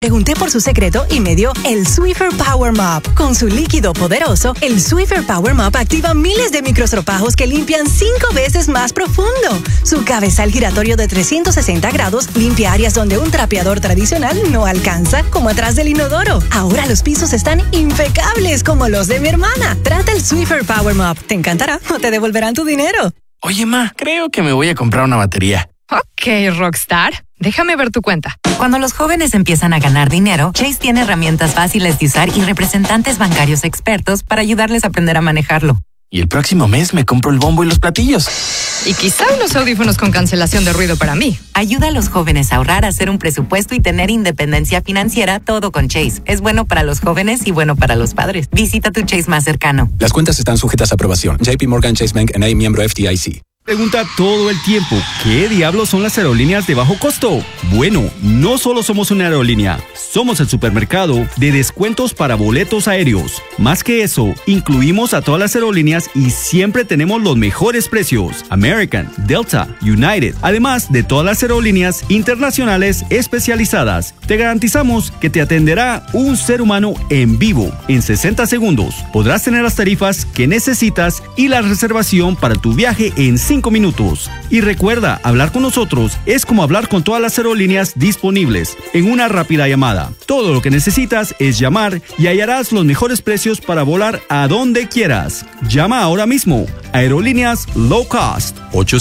pregunté por su secreto y me dio el Swiffer Power Mop. Con su líquido poderoso, el Swiffer Power Mop activa miles de microestropajos que limpian 5 veces más profundo. Su cabezal giratorio de 360 grados limpia áreas donde un trapeador tradicional no alcanza, como atrás del inodoro. Ahora los pisos están impecables como los de mi hermana. Trata el Swiffer Power Mop. Te encantará o te devolverán tu dinero. Oye, ma, creo que me voy a comprar una batería. Ok, Rockstar. Déjame ver tu cuenta. Cuando los jóvenes empiezan a ganar dinero, Chase tiene herramientas fáciles de usar y representantes bancarios expertos para ayudarles a aprender a manejarlo. Y el próximo mes me compro el bombo y los platillos. Y quizá unos audífonos con cancelación de ruido para mí. Ayuda a los jóvenes a ahorrar, a hacer un presupuesto y tener independencia financiera, todo con Chase. Es bueno para los jóvenes y bueno para los padres. Visita tu Chase más cercano. Las cuentas están sujetas a aprobación. JP Morgan Chase Bank N.A., miembro FDIC. Pregunta todo el tiempo, ¿qué diablos son las aerolíneas de bajo costo? Bueno, no solo somos una aerolínea, somos el supermercado de descuentos para boletos aéreos. Más que eso, incluimos a todas las aerolíneas y siempre tenemos los mejores precios. American, Delta, United, además de todas las aerolíneas internacionales especializadas. Te garantizamos que te atenderá un ser humano en vivo en 60 segundos. Podrás tener las tarifas que necesitas y la reservación para tu viaje en 5 minutos. Y recuerda, hablar con nosotros es como hablar con todas las aerolíneas disponibles en una rápida llamada. Todo lo que necesitas es llamar y hallarás los mejores precios para volar a donde quieras. Llama ahora mismo. Aerolíneas Low Cost.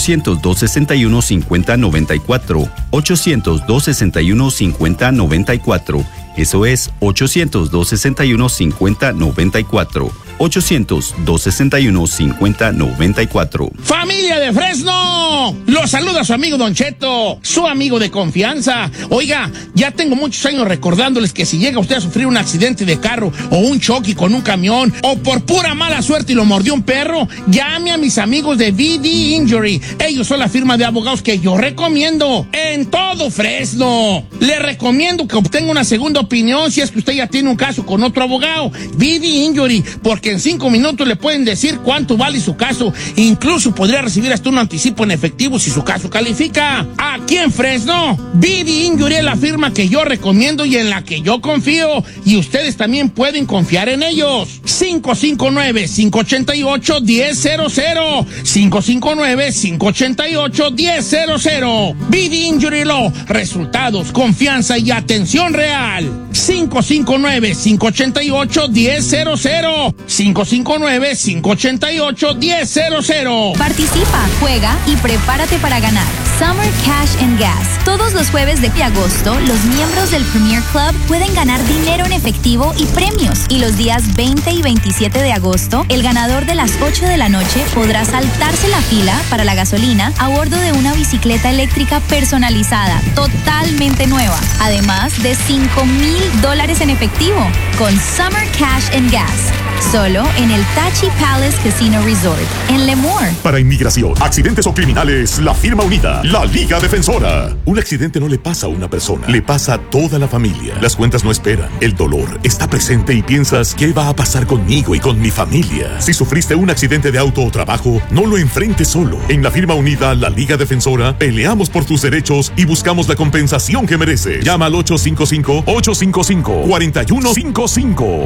800-261-5094. 800-261-5094. Eso es 800-261-5094. 800-261-5094. ¡Familia de Fresno! Los saluda su amigo Don Cheto, su amigo de confianza. Oiga, ya tengo muchos años recordándoles que si llega usted a sufrir un accidente de carro o un choque con un camión o por pura mala suerte y lo mordió un perro, llame a mis amigos de VD Injury. Ellos son la firma de abogados que yo recomiendo en todo Fresno. Le recomiendo que obtenga una segunda opinión si es que usted ya tiene un caso con otro abogado. VD Injury, porque en 5 minutos le pueden decir cuánto vale su caso. Incluso podría recibir hasta un anticipo en efectivo si su caso califica. Aquí en Fresno, VD Injury es la firma que yo recomiendo y en la que yo confío. Y ustedes también pueden confiar en ellos. 559-588-1000. 559-588-1000. VD Injury Law. Resultados, confianza y atención real. 559-588-1000. 559-588-1000. Participa, juega y prepárate para ganar. Summer Cash and Gas. Todos los jueves de agosto, los miembros del Premier Club pueden ganar dinero en efectivo y premios. Y los días 20 y 27 de agosto, el ganador de las 8 de la noche podrá saltarse la fila para la gasolina a bordo de una bicicleta eléctrica personalizada, totalmente nueva. Además de $5,000 en efectivo con Summer Cash and Gas. Solo en el Tachi Palace Casino Resort, en Lemoore. Para inmigración, accidentes o criminales, la firma unida, la Liga Defensora. Un accidente no le pasa a una persona, le pasa a toda la familia. Las cuentas no esperan, el dolor está presente y piensas, ¿qué va a pasar conmigo y con mi familia? Si sufriste un accidente de auto o trabajo, no lo enfrentes solo. En la firma unida, la Liga Defensora, peleamos por tus derechos y buscamos la compensación que mereces. Llama al 855-855-4155.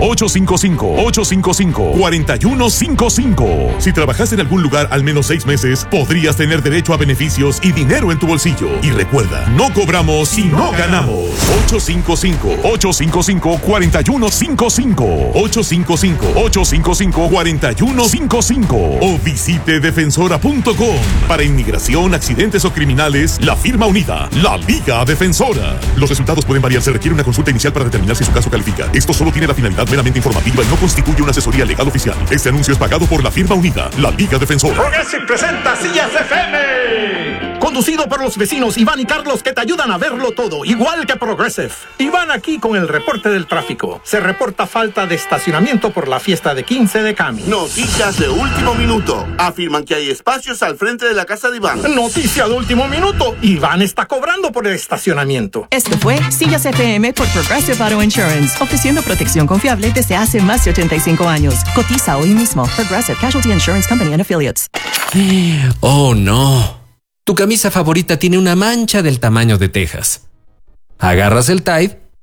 855-855-4155. Si trabajas en algún lugar al menos 6 meses, podrías tener derecho a beneficios y dinero en tu bolsillo. Y recuerda, no cobramos si no ganamos. 855-855-4155. 855-855-4155. O visite defensora.com. Para inmigración, accidentes o criminales, la firma unida, la Liga Defensora. Los resultados pueden variar. Se requiere una consulta inicial para determinar si su caso califica. Esto solo tiene la finalidad meramente informativa y no constituye una asesoría legal oficial. Este anuncio es pagado por la firma unida, la Liga Defensora. Progressive presenta Sillas FM. Conducido por los vecinos Iván y Carlos, que te ayudan a verlo todo, igual que Progressive. Iván aquí con el reporte del tráfico. Se reporta falta de estacionamiento por la fiesta de 15 de Cami. Noticias de último minuto. Afirman que hay espacios al frente de la casa de Iván. Noticia de último minuto. Iván está cobrando por el estacionamiento. Esto fue Sillas FM por Progressive Auto Insurance, ofreciendo protección confiable desde hace más de 85 años. Cotiza hoy mismo. Progressive Casualty Insurance Company and Affiliates. Oh, no. Tu camisa favorita tiene una mancha del tamaño de Texas. Agarras el Tide